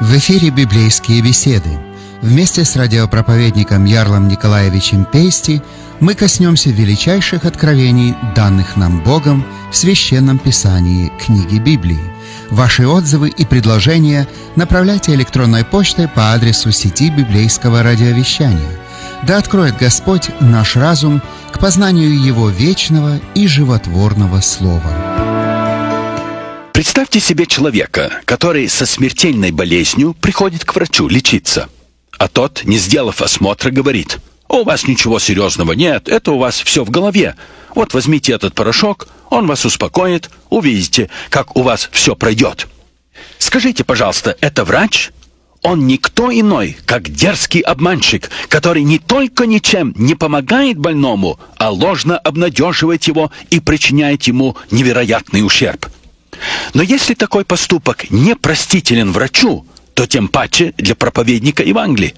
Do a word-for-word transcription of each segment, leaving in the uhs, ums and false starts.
В эфире «Библейские беседы». Вместе с радиопроповедником Ярлом Николаевичем Пейсти мы коснемся величайших откровений, данных нам Богом в Священном Писании книги Библии. Ваши отзывы и предложения направляйте электронной почтой по адресу сети библейского радиовещания. Да откроет Господь наш разум к познанию Его вечного и животворного Слова. Представьте себе человека, который со смертельной болезнью приходит к врачу лечиться, а тот, не сделав осмотра, говорит: «У вас ничего серьезного нет, это у вас все в голове. Вот возьмите этот порошок, он вас успокоит, увидите, как у вас все пройдет». Скажите, пожалуйста, это врач? Он никто иной, как дерзкий обманщик, который не только ничем не помогает больному, а ложно обнадеживает его и причиняет ему невероятный ущерб. Но если такой поступок не простителен врачу, то тем паче для проповедника Евангелия.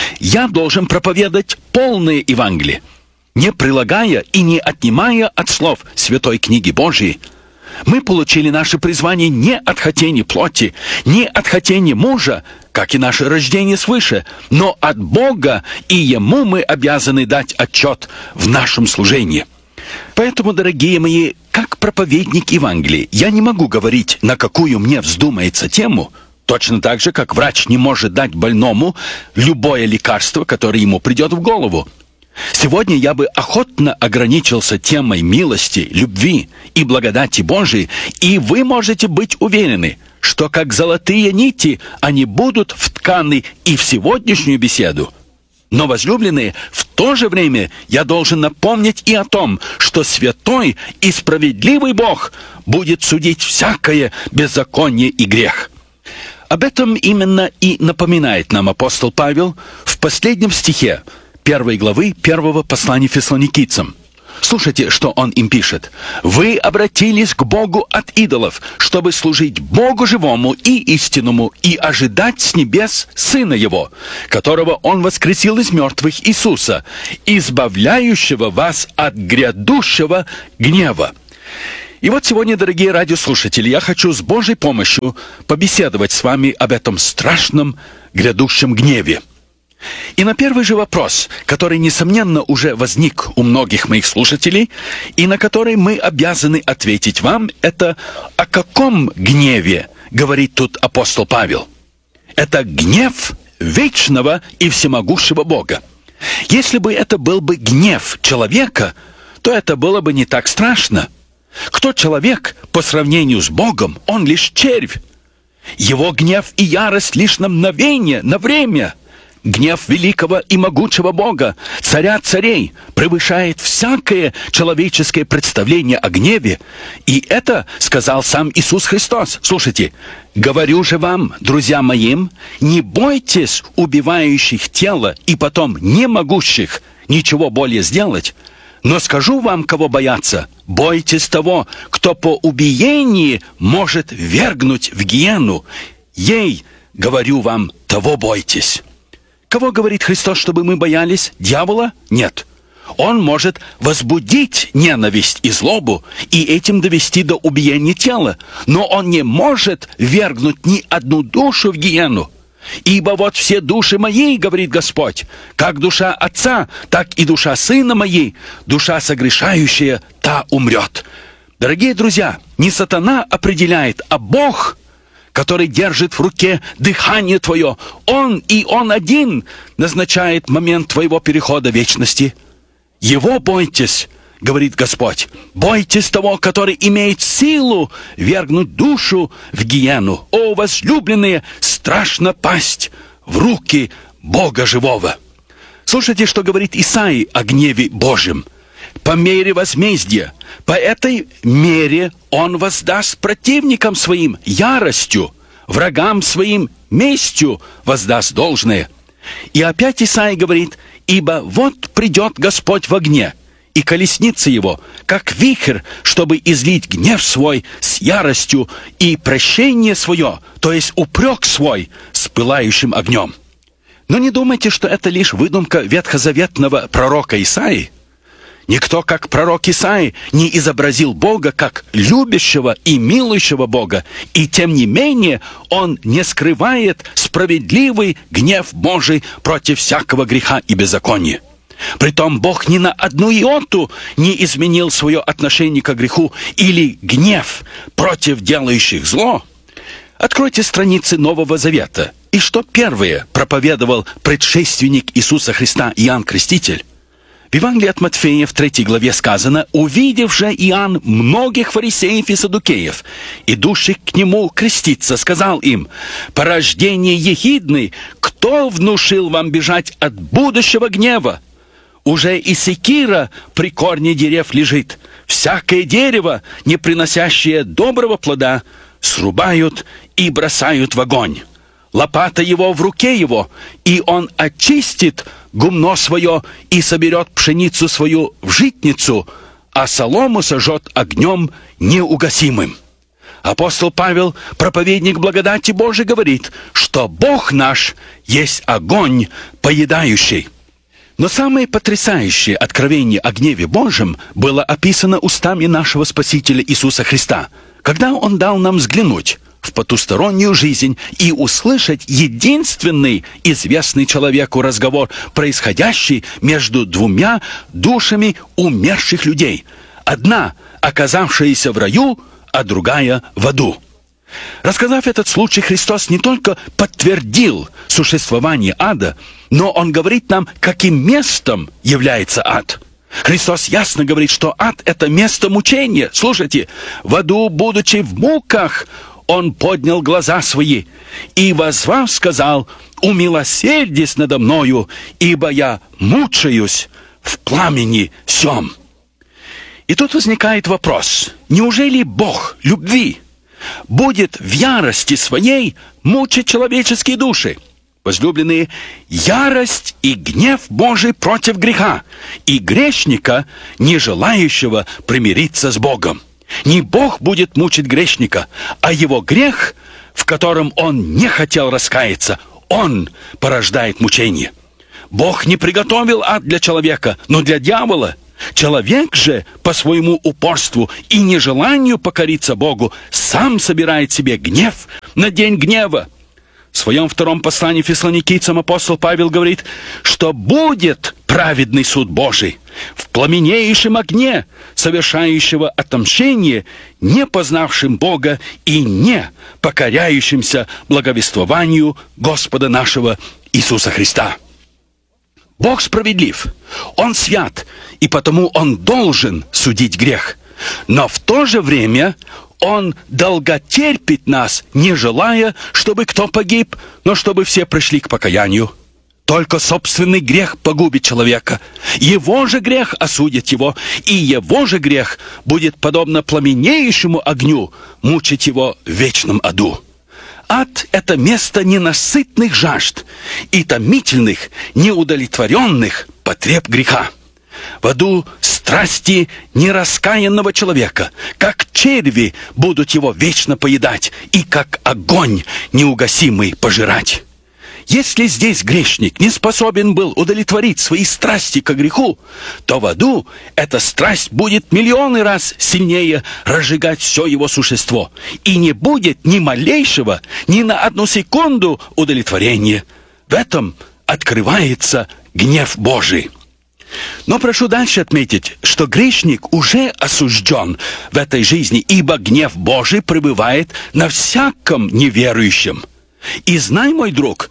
Я должен проповедовать полное Евангелие, не прилагая и не отнимая от слов Святой Книги Божией. Мы получили наше призвание не от хотения плоти, не от хотения мужа, как и наше рождение свыше, но от Бога, и Ему мы обязаны дать отчет в нашем служении. Поэтому, дорогие мои, как проповедник Евангелия, я не могу говорить, на какую мне вздумается тему, точно так же, как врач не может дать больному любое лекарство, которое ему придет в голову. Сегодня я бы охотно ограничился темой милости, любви и благодати Божией, и вы можете быть уверены, что как золотые нити они будут втканы и в сегодняшнюю беседу. Но, возлюбленные, в то же время я должен напомнить и о том, что святой и справедливый Бог будет судить всякое беззаконие и грех. Об этом именно и напоминает нам апостол Павел в последнем стихе первой главы первого послания Фессалоникийцам. Слушайте, что он им пишет. «Вы обратились к Богу от идолов, чтобы служить Богу живому и истинному и ожидать с небес Сына Его, которого Он воскресил из мертвых, Иисуса, избавляющего вас от грядущего гнева». И вот сегодня, дорогие радиослушатели, я хочу с Божьей помощью побеседовать с вами об этом страшном грядущем гневе. И на первый же вопрос, который, несомненно, уже возник у многих моих слушателей, и на который мы обязаны ответить вам, это о каком гневе говорит тут апостол Павел? Это гнев вечного и всемогущего Бога. Если бы это был бы гнев человека, то это было бы не так страшно. Кто человек по сравнению с Богом? Он лишь червь. Его гнев и ярость лишь на мгновение, на время. Гнев великого и могучего Бога, царя царей, превышает всякое человеческое представление о гневе. И это сказал сам Иисус Христос. Слушайте, «Говорю же вам, друзья моим, не бойтесь убивающих тело и потом не могущих ничего более сделать, но скажу вам, кого бояться, бойтесь того, кто по убиении может ввергнуть в гиену. Ей, говорю вам, того бойтесь». Кого говорит Христос, чтобы мы боялись? Дьявола? Нет. Он может возбудить ненависть и злобу и этим довести до убиения тела. Но он не может ввергнуть ни одну душу в гиену. «Ибо вот все души мои, — говорит Господь, — как душа отца, так и душа сына моей, душа согрешающая, та умрет». Дорогие друзья, не сатана определяет, а Бог, который держит в руке дыхание твое. Он и Он один назначает момент твоего перехода в вечности. Его бойтесь, говорит Господь. Бойтесь того, который имеет силу вергнуть душу в гиену. О, возлюбленные, страшно пасть в руки Бога живого. Слушайте, что говорит Исаия о гневе Божьем. «По мере возмездия, по этой мере Он воздаст противникам своим яростью, врагам своим местью воздаст должное». И опять Исаия говорит: «Ибо вот придет Господь в огне, и колесница Его, как вихрь, чтобы излить гнев свой с яростью и прощение свое, то есть упрек свой, с пылающим огнем». Но не думайте, что это лишь выдумка ветхозаветного пророка Исаии. Никто, как пророк Исаия, не изобразил Бога как любящего и милующего Бога, и тем не менее он не скрывает справедливый гнев Божий против всякого греха и беззакония. Притом Бог ни на одну иоту не изменил свое отношение к греху или гнев против делающих зло. Откройте страницы Нового Завета. И что первое проповедовал предшественник Иисуса Христа Иоанн Креститель? В Евангелии от Матфея в третьей главе сказано: «Увидев же Иоанн многих фарисеев и саддукеев, идущих к нему креститься, сказал им: порождение ехидный, кто внушил вам бежать от будущего гнева? Уже и секира при корне дерев лежит. Всякое дерево, не приносящее доброго плода, срубают и бросают в огонь. Лопата его в руке его, и он очистит гумно свое и соберет пшеницу свою в житницу, а солому сожжет огнем неугасимым». Апостол Павел, проповедник благодати Божией, говорит, что Бог наш есть огонь поедающий. Но самое потрясающее откровение о гневе Божьем было описано устами нашего Спасителя Иисуса Христа, когда Он дал нам взглянуть в потустороннюю жизнь и услышать единственный известный человеку разговор, происходящий между двумя душами умерших людей. Одна, оказавшаяся в раю, а другая в аду. Рассказав этот случай, Христос не только подтвердил существование ада, но Он говорит нам, каким местом является ад. Христос ясно говорит, что ад – это место мучения. Слушайте, в аду, будучи в муках, Он поднял глаза свои и, воззвав, сказал: «Умилосердись надо мною, ибо я мучаюсь в пламени сем». И тут возникает вопрос: неужели Бог любви будет в ярости своей мучить человеческие души? Возлюбленные, ярость и гнев Божий против греха и грешника, не желающего примириться с Богом. Не Бог будет мучить грешника, а его грех, в котором он не хотел раскаяться, он порождает мучение. Бог не приготовил ад для человека, но для дьявола. Человек же по своему упорству и нежеланию покориться Богу сам собирает себе гнев на день гнева. В своем втором послании фессалоникийцам апостол Павел говорит, что будет праведный суд Божий в пламенеющем огне, совершающего отомщение не познавшим Бога и не покоряющимся благовествованию Господа нашего Иисуса Христа. Бог справедлив, Он свят, и потому Он должен судить грех. Но в то же время Он долготерпит нас, не желая, чтобы кто погиб, но чтобы все пришли к покаянию. Только собственный грех погубит человека. Его же грех осудит его, и его же грех будет, подобно пламенеющему огню, мучить его в вечном аду. Ад – это место ненасытных жажд и томительных, неудовлетворенных потреб греха. В аду страсти нераскаянного человека, как черви, будут его вечно поедать, и как огонь неугасимый пожирать. Если здесь грешник не способен был удовлетворить свои страсти к греху, то в аду эта страсть будет миллионы раз сильнее разжигать все его существо, и не будет ни малейшего, ни на одну секунду удовлетворения. В этом открывается гнев Божий. Но прошу дальше отметить, что грешник уже осужден в этой жизни, ибо гнев Божий пребывает на всяком неверующем. И знай, мой друг,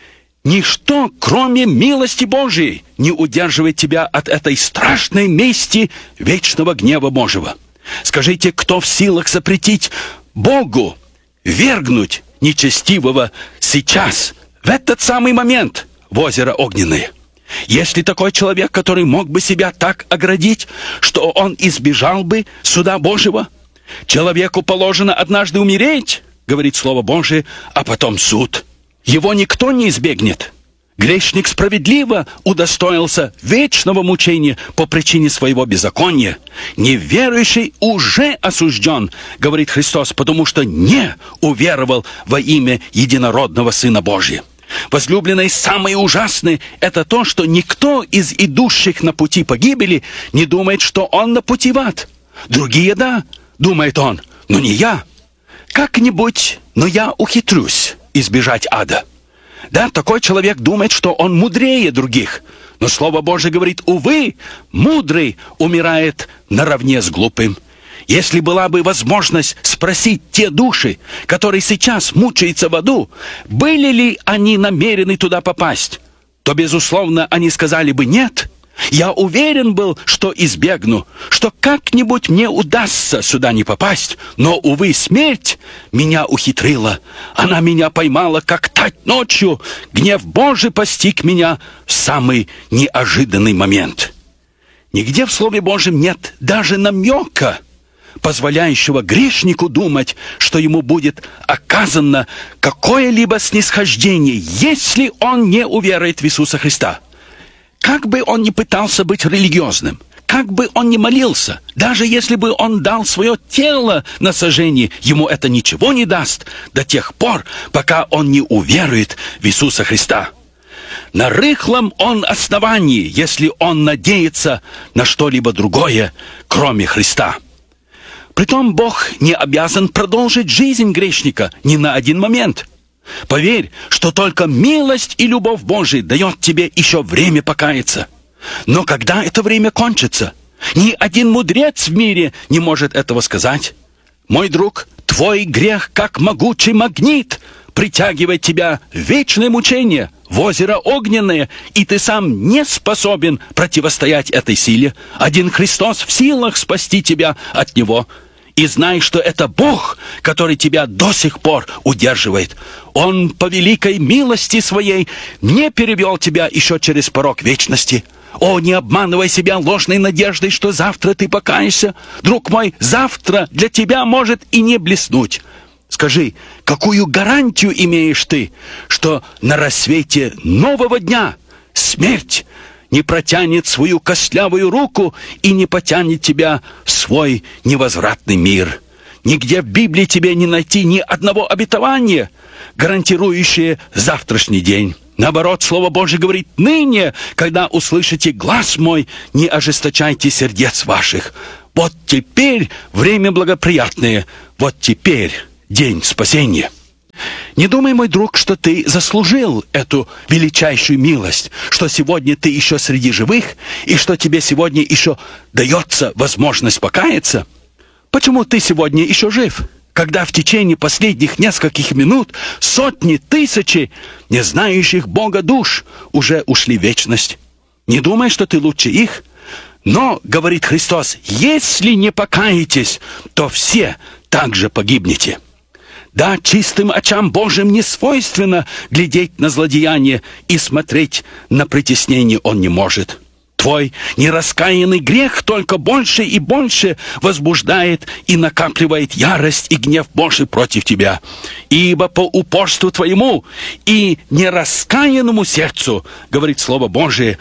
ничто, кроме милости Божией, не удерживает тебя от этой страшной мести вечного гнева Божьего. Скажите, кто в силах запретить Богу вергнуть нечестивого сейчас, в этот самый момент, в озеро огненное? Есть ли такой человек, который мог бы себя так оградить, что он избежал бы суда Божьего? Человеку положено однажды умереть, говорит Слово Божие, а потом суд. Его никто не избегнет. Грешник справедливо удостоился вечного мучения по причине своего беззакония. Неверующий уже осужден, говорит Христос, потому что не уверовал во имя единородного Сына Божия. Возлюбленные, самое ужасное — это то, что никто из идущих на пути погибели не думает, что он на пути в ад. Другие — да, думает он, но не я. Как-нибудь, но я ухитрюсь избежать ада. Да, такой человек думает, что он мудрее других. Но Слово Божие говорит: увы, мудрый умирает наравне с глупым. Если была бы возможность спросить те души, которые сейчас мучаются в аду, были ли они намерены туда попасть, то, безусловно, они сказали бы: нет. Я уверен был, что избегну, что как-нибудь мне удастся сюда не попасть, но, увы, смерть меня ухитрила. Она меня поймала, как тать ночью. Гнев Божий постиг меня в самый неожиданный момент. Нигде в Слове Божьем нет даже намека, позволяющего грешнику думать, что ему будет оказано какое-либо снисхождение, если он не уверует в Иисуса Христа. Как бы он ни пытался быть религиозным, как бы он ни молился, даже если бы он дал свое тело на сожжение, ему это ничего не даст до тех пор, пока он не уверует в Иисуса Христа. На рыхлом он основании, если он надеется на что-либо другое, кроме Христа. Притом Бог не обязан продолжить жизнь грешника ни на один момент. Поверь, что только милость и любовь Божия дает тебе еще время покаяться. Но когда это время кончится, ни один мудрец в мире не может этого сказать. Мой друг, твой грех, как могучий магнит, притягивает тебя в вечное мучение, в озеро огненное, и ты сам не способен противостоять этой силе. Один Христос в силах спасти тебя от него. И знай, что это Бог, который тебя до сих пор удерживает. Он по великой милости своей не перевел тебя еще через порог вечности. О, не обманывай себя ложной надеждой, что завтра ты покаешься. Друг мой, завтра для тебя может и не блеснуть. Скажи, какую гарантию имеешь ты, что на рассвете нового дня смерть не протянет свою костлявую руку и не потянет тебя в свой невозвратный мир? Нигде в Библии тебе не найти ни одного обетования, гарантирующее завтрашний день. Наоборот, Слово Божие говорит: ныне, когда услышите глас мой, не ожесточайте сердец ваших. Вот теперь время благоприятное, вот теперь день спасения. Не думай, мой друг, что ты заслужил эту величайшую милость, что сегодня ты еще среди живых, и что тебе сегодня еще дается возможность покаяться. Почему ты сегодня еще жив, когда в течение последних нескольких минут сотни тысячи не знающих Бога душ уже ушли в вечность? Не думай, что ты лучше их. Но, говорит Христос, если не покаетесь, то все также погибнете. Да, чистым очам Божьим не свойственно глядеть на злодеяние, и смотреть на притеснение он не может. Твой нераскаянный грех только больше и больше возбуждает и накапливает ярость и гнев Божий против тебя. Ибо по упорству твоему и нераскаянному сердцу, говорит Слово Божие,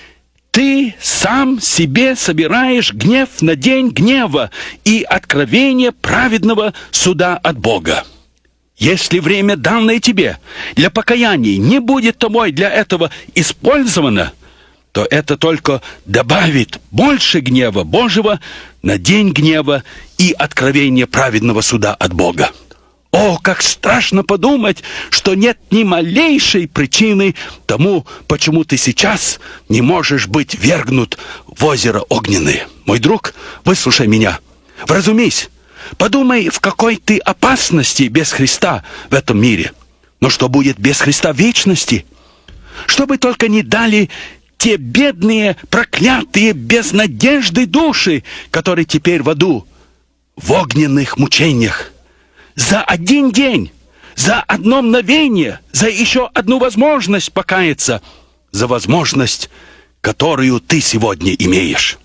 ты сам себе собираешь гнев на день гнева и откровение праведного суда от Бога. Если время, данное тебе для покаяния, не будет тобой для этого использовано, то это только добавит больше гнева Божьего на день гнева и откровения праведного суда от Бога. О, как страшно подумать, что нет ни малейшей причины тому, почему ты сейчас не можешь быть вергнут в озеро огненное. Мой друг, выслушай меня, вразумись. Подумай, в какой ты опасности без Христа в этом мире. Но что будет без Христа в вечности? Что бы только не дали те бедные, проклятые, без надежды души, которые теперь в аду, в огненных мучениях. За один день, за одно мгновение, за еще одну возможность покаяться, за возможность, которую ты сегодня имеешь.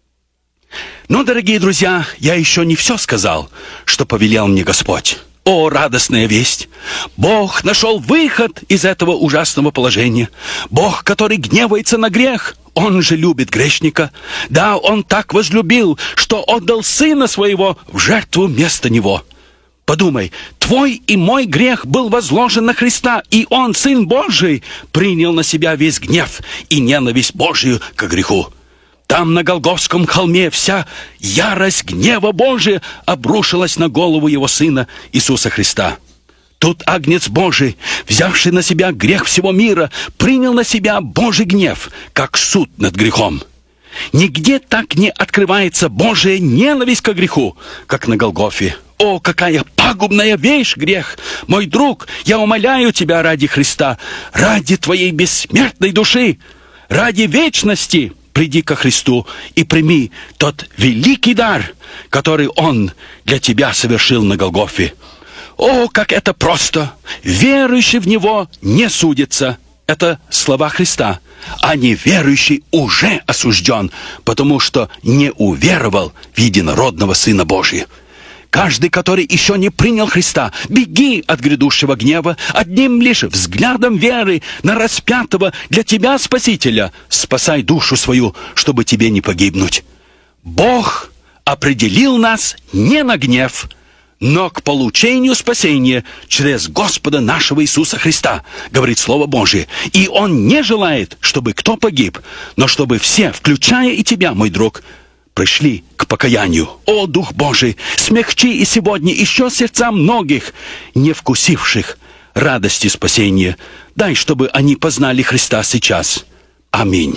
Но, дорогие друзья, я еще не все сказал, что повелел мне Господь. О, радостная весть! Бог нашел выход из этого ужасного положения. Бог, который гневается на грех, Он же любит грешника. Да, Он так возлюбил, что отдал Сына Своего в жертву вместо него. Подумай, твой и мой грех был возложен на Христа, и Он, Сын Божий, принял на себя весь гнев и ненависть Божию к греху. Там, на Голгофском холме, вся ярость гнева Божия обрушилась на голову Его Сына Иисуса Христа. Тут Агнец Божий, взявший на себя грех всего мира, принял на себя Божий гнев, как суд над грехом. Нигде так не открывается Божия ненависть к греху, как на Голгофе. О, какая пагубная вещь грех! Мой друг, я умоляю тебя ради Христа, ради твоей бессмертной души, ради вечности, приди ко Христу и прими тот великий дар, который Он для тебя совершил на Голгофе. О, как это просто! Верующий в Него не судится. Это слова Христа. А неверующий уже осужден, потому что не уверовал в единородного Сына Божия. Каждый, который еще не принял Христа, беги от грядущего гнева, одним лишь взглядом веры на распятого для тебя Спасителя. Спасай душу свою, чтобы тебе не погибнуть. Бог определил нас не на гнев, но к получению спасения через Господа нашего Иисуса Христа, говорит Слово Божие. И Он не желает, чтобы кто погиб, но чтобы все, включая и тебя, мой друг, пришли к покаянию. О, Дух Божий, смягчи и сегодня еще сердца многих, не вкусивших радости спасения. Дай, чтобы они познали Христа сейчас. Аминь.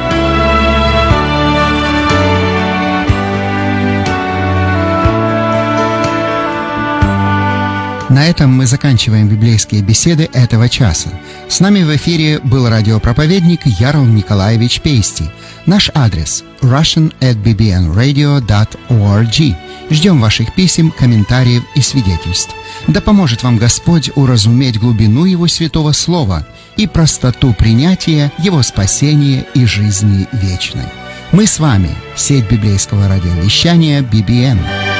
На этом мы заканчиваем библейские беседы этого часа. С нами в эфире был радиопроповедник Ярл Николаевич Пейсти. Наш адрес russian at b b n radio dot org. Ждем ваших писем, комментариев и свидетельств. Да поможет вам Господь уразуметь глубину Его святого Слова и простоту принятия Его спасения и жизни вечной. Мы с вами, сеть библейского радиовещания би би эн.